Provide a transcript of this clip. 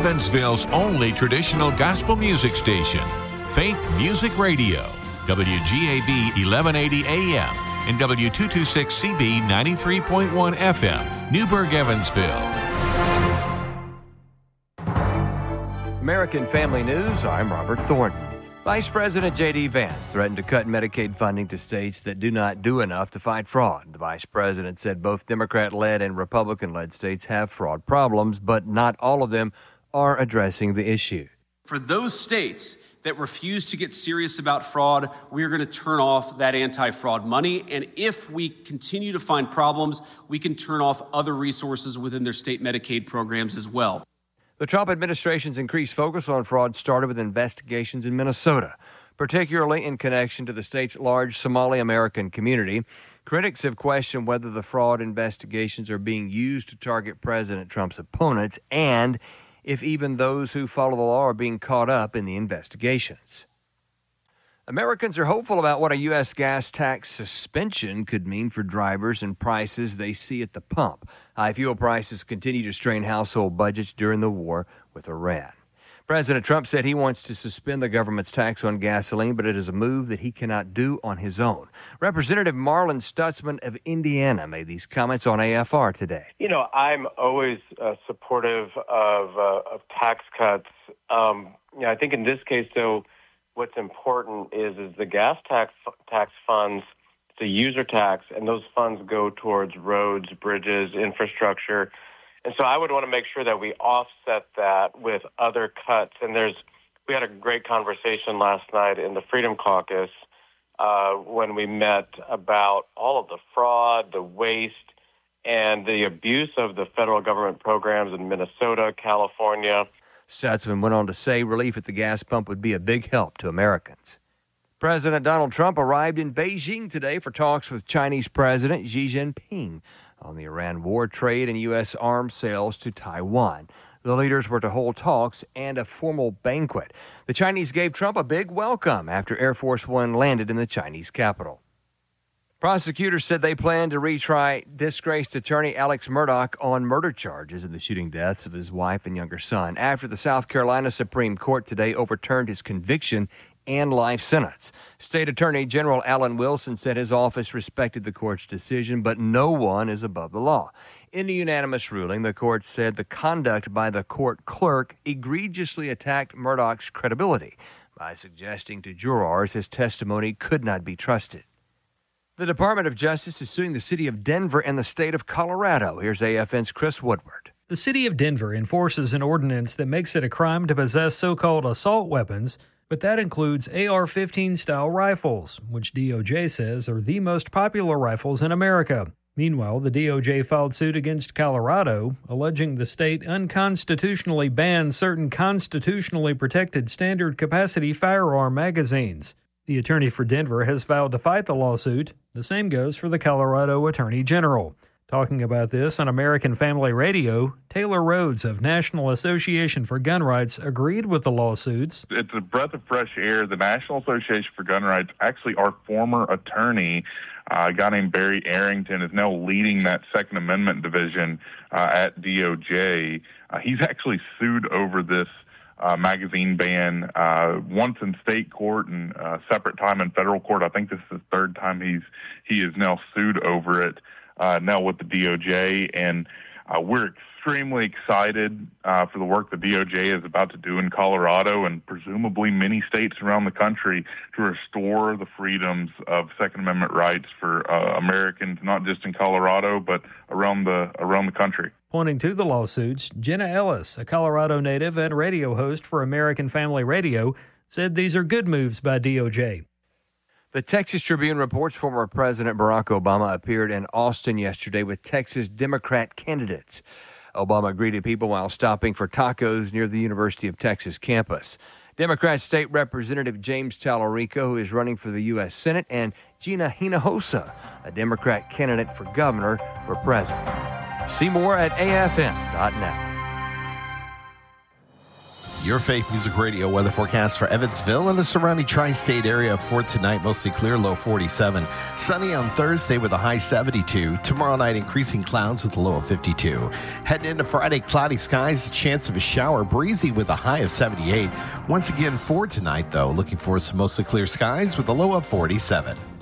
Evansville's only traditional gospel music station, Faith Music Radio, WGAB 1180 AM and W226CB 93.1 FM, Newburgh, Evansville. American Family News, I'm Robert Thornton. Vice President J.D. Vance threatened to cut Medicaid funding to states that do not do enough to fight fraud. The vice president said both Democrat-led and Republican-led states have fraud problems, but not all of them are addressing the issue. For those states that refuse to get serious about fraud, we are going to turn off that anti-fraud money. And if we continue to find problems, we can turn off other resources within their state Medicaid programs as well. The Trump administration's increased focus on fraud started with investigations in Minnesota, particularly in connection to the state's large Somali American community. Critics have questioned whether the fraud investigations are being used to target President Trump's opponents and if even those who follow the law are being caught up in the investigations. Americans are hopeful about what a U.S. gas tax suspension could mean for drivers and prices they see at the pump. High fuel prices continue to strain household budgets during the war with Iran. President Trump said he wants to suspend the government's tax on gasoline, but it is a move that he cannot do on his own. Representative Marlon Stutzman of Indiana made these comments on AFR today. You know, I'm always supportive of tax cuts. I think in this case, though, what's important is the gas tax funds, it's a user tax, and those funds go towards roads, bridges, infrastructure. And so I would want to make sure that we offset that with other cuts. And we had a great conversation last night in the Freedom Caucus when we met about all of the fraud, the waste, and the abuse of the federal government programs in Minnesota, California. Stutzman went on to say relief at the gas pump would be a big help to Americans. President Donald Trump arrived in Beijing today for talks with Chinese President Xi Jinping on the Iran war trade and U.S. arms sales to Taiwan. The leaders were to hold talks and a formal banquet. The Chinese gave Trump a big welcome after Air Force One landed in the Chinese capital. Prosecutors said they plan to retry disgraced attorney Alex Murdaugh on murder charges in the shooting deaths of his wife and younger son after the South Carolina Supreme Court today overturned his conviction and life sentence. State Attorney General Alan Wilson said his office respected the court's decision, but no one is above the law. In a unanimous ruling, the court said the conduct by the court clerk egregiously attacked Murdaugh's credibility by suggesting to jurors his testimony could not be trusted. The Department of Justice is suing the city of Denver and the state of Colorado. Here's AFN's Chris Woodward. The city of Denver enforces an ordinance that makes it a crime to possess so-called assault weapons, but that includes AR-15-style rifles, which DOJ says are the most popular rifles in America. Meanwhile, the DOJ filed suit against Colorado, alleging the state unconstitutionally banned certain constitutionally protected standard-capacity firearm magazines. The attorney for Denver has vowed to fight the lawsuit. The same goes for the Colorado Attorney General. Talking about this on American Family Radio, Taylor Rhodes of National Association for Gun Rights agreed with the lawsuits. It's a breath of fresh air. The National Association for Gun Rights, actually our former attorney, a guy named Barry Arrington, is now leading that Second Amendment division at DOJ. He's actually sued over this magazine ban once in state court and a separate time in federal court. I think this is the third time he is now sued over it now with the DOJ, and we're extremely excited for the work the DOJ is about to do in Colorado and presumably many states around the country to restore the freedoms of Second Amendment rights for Americans, not just in Colorado, but around the country. Pointing to the lawsuits, Jenna Ellis, a Colorado native and radio host for American Family Radio, said these are good moves by DOJ. The Texas Tribune reports former President Barack Obama appeared in Austin yesterday with Texas Democrat candidates. Obama greeted people while stopping for tacos near the University of Texas campus. Democrat State Representative James Tallarico, who is running for the U.S. Senate, and Gina Hinojosa, a Democrat candidate for governor, were present. See more at afn.net. Your Faith Music Radio weather forecast for Evansville and the surrounding tri-state area for tonight. Mostly clear, low 47. Sunny on Thursday with a high 72. Tomorrow night, increasing clouds with a low of 52. Heading into Friday, cloudy skies, chance of a shower, breezy with a high of 78. Once again for tonight, though, looking for some mostly clear skies with a low of 47.